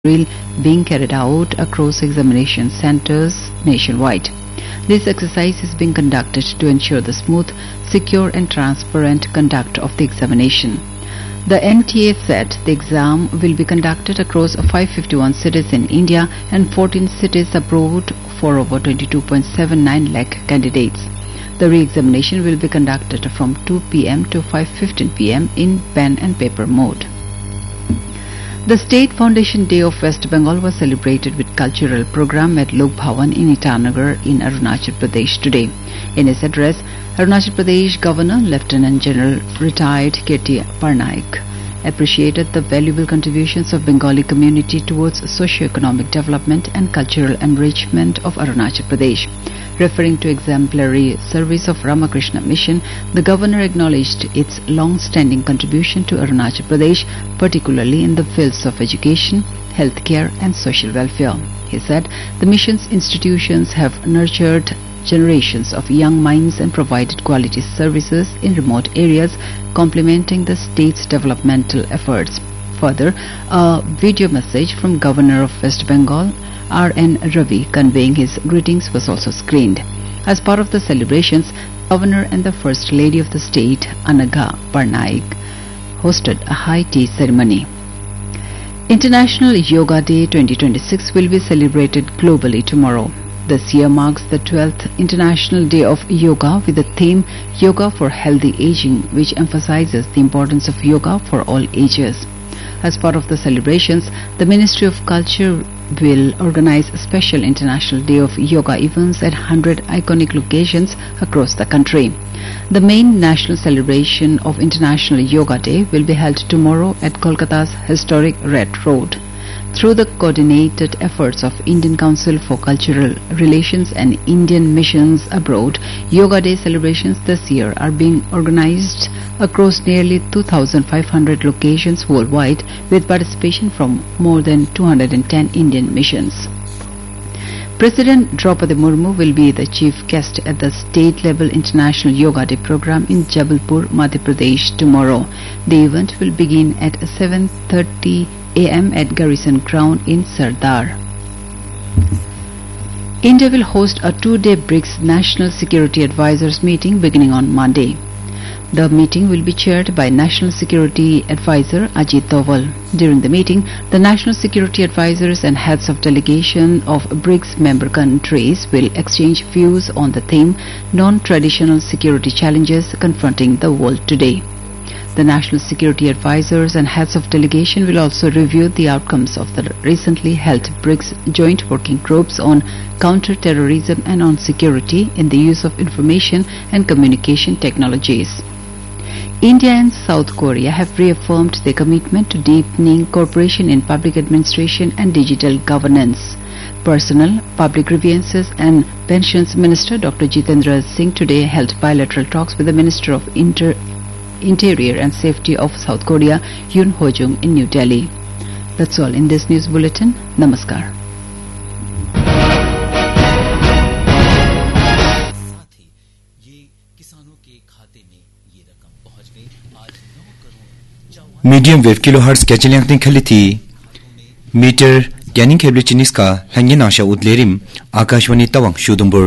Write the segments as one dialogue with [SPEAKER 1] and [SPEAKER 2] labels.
[SPEAKER 1] drill being carried out across examination centers nationwide. This exercise is being conducted to ensure the smooth, secure and transparent conduct of the examination. The NTA said the exam will be conducted across 551 cities in India and 14 cities abroad for over 22.79 lakh candidates. The re-examination will be conducted from 2 p.m. to 5:15 p.m. in pen and paper mode. The State Foundation Day of West Bengal was celebrated with cultural program at Lok Bhawan in Itanagar in Arunachal Pradesh today. In his address, Arunachal Pradesh Governor Lieutenant General Retired K.T. Parnaik appreciated the valuable contributions of Bengali community towards socio-economic development and cultural enrichment of Arunachal Pradesh. Referring to exemplary service of Ramakrishna Mission, the governor acknowledged its long-standing contribution to Arunachal Pradesh, particularly in the fields of education, healthcare and social welfare. He said the mission's institutions have nurtured generations of young minds and provided quality services in remote areas, complementing the state's developmental efforts. Further, a video message from Governor of West Bengal, R.N. Ravi, conveying his greetings was also screened. As part of the celebrations, the Governor and the First Lady of the state, Anagha Parnaik, hosted a high tea ceremony. International Yoga Day 2026 will be celebrated globally tomorrow. This year marks the 12th International Day of Yoga with the theme Yoga for Healthy Aging, which emphasizes the importance of yoga for all ages. As part of the celebrations, the Ministry of Culture will organize a special International Day of Yoga events at 100 iconic locations across the country. The main national celebration of International Yoga Day will be held tomorrow at Kolkata's historic Red Road. Through the coordinated efforts of Indian Council for Cultural Relations and Indian Missions Abroad, Yoga Day celebrations this year are being organized across nearly 2,500 locations worldwide with participation from more than 210 Indian missions. President Draupadi Murmu will be the chief guest at the state-level International Yoga Day program in Jabalpur, Madhya Pradesh tomorrow. The event will begin at 7:30 a.m. at Garrison Ground in Sardar. India will host a two-day BRICS National Security Advisors meeting beginning on Monday. The meeting will be chaired by National Security Advisor Ajit Doval. During the meeting, the National Security Advisors and heads of delegation of BRICS member countries will exchange views on the theme Non-Traditional Security Challenges Confronting the World Today. The National Security Advisors and heads of delegation will also review the outcomes of the recently held BRICS joint working groups on counter-terrorism and on security in the use of information and communication technologies. India and South Korea have reaffirmed their commitment to deepening cooperation in public administration and digital governance. Personnel, Public Grievances and Pensions Minister Dr. Jitendra Singh today held bilateral talks with the Minister of Interior and Safety of South Korea, Yoon Ho-jung, in New Delhi. That's all in this news bulletin. Namaskar.
[SPEAKER 2] Medium wave kilohertz कैचलियांग खली थी metre Canning cable चिनिस का लंगे नाशा उदलेरिम आकाशवाणी तवंग शुदुंबुर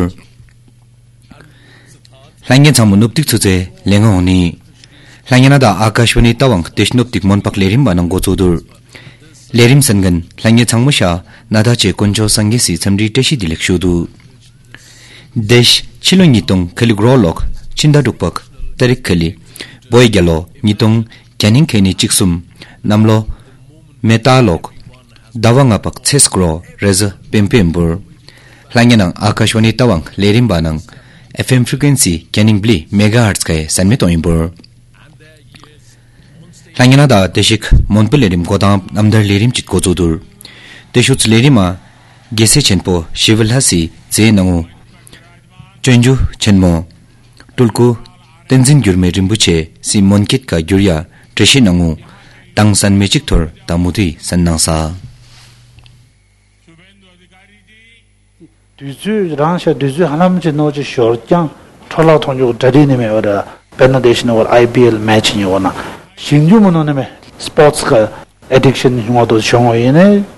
[SPEAKER 2] लंगे जामु नुप्तिक छुजे लेंगा होनी लंगे दा आकाशवाणी तवंग देशनुप्तिक मोनपक लेरिम बानंगो चुदुर लेरिम संगन लंगे छंगमुशा नादाचे कुंजो संगेसी summary टेशी Dilaik शुदु देश चिलो नितोंग खली ग्रोलोक चिंदा दुपक तरिक खली बोय गेलो नितोंग कैनिंग केनी चिक्सुम नमलो मेतालोक दावंगा पक छेस्क्रो रेज पेम्पेम्बुर लंगेनंग आकाशवाणी तवंग लेरिम बानंग FM frequency कैनिंग ब्ली मेगाहर्ट्ज के सनमे तोइंबुर लंगेना दा देशिक मोनपल लेरिम गोदाम नमदर लेरिम चितको जोदुर देशुच लेरिमा गेसे चेनपो शिवलहासी जे नंगु चोंजु चेनमो टुलकु तेंजिन गिरमे रिम्बुचे सी मोनकित का गिरिया ट्रेशी नंगु तंगसन मेजिक थोर तामुदी सन्नासा
[SPEAKER 3] 두주 랑샤 두주 하나문제 노지 쇼르짱 톨라 통주 다리네메 어라 베나데이션을 IPL 매치니 오나 신주문오네메 스포츠가 addiction 중어도 정어이네